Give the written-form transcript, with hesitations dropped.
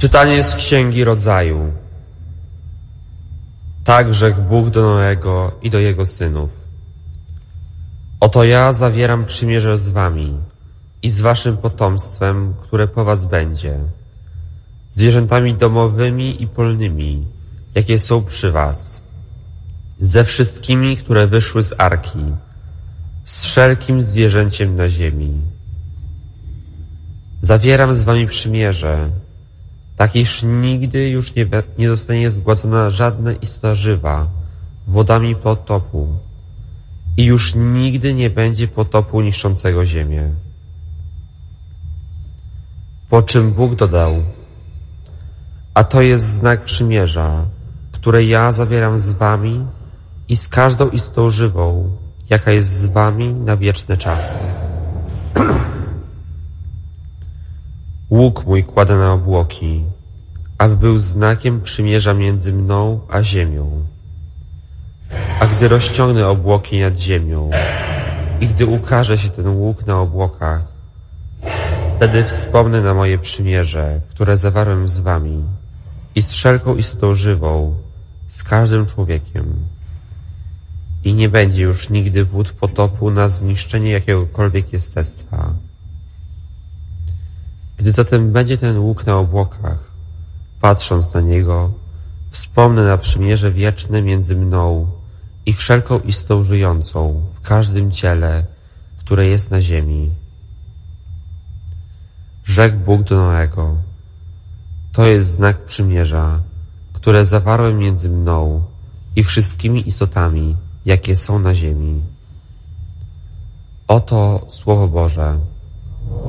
Czytanie z Księgi Rodzaju. Tak rzekł Bóg do Noego i do jego synów. Oto ja zawieram przymierze z wami i z waszym potomstwem, które po was będzie, zwierzętami domowymi i polnymi, jakie są przy was, ze wszystkimi, które wyszły z arki, z wszelkim zwierzęciem na ziemi. Zawieram z wami przymierze, tak iż nigdy już nie zostanie zgładzona żadna istota żywa wodami potopu i już nigdy nie będzie potopu niszczącego ziemię. Po czym Bóg dodał: a to jest znak przymierza, które ja zawieram z wami i z każdą istotą żywą, jaka jest z wami na wieczne czasy. Łuk mój kładę na obłoki, aby był znakiem przymierza między mną a ziemią. A gdy rozciągnę obłoki nad ziemią i gdy ukaże się ten łuk na obłokach, wtedy wspomnę na moje przymierze, które zawarłem z wami i z wszelką istotą żywą, z każdym człowiekiem. I nie będzie już nigdy wód potopu na zniszczenie jakiegokolwiek jestestwa. Gdy zatem będzie ten łuk na obłokach, patrząc na niego, wspomnę na przymierze wieczne między mną i wszelką istotą żyjącą w każdym ciele, które jest na ziemi. Rzekł Bóg do Noego: to jest znak przymierza, które zawarłem między mną i wszystkimi istotami, jakie są na ziemi. Oto Słowo Boże.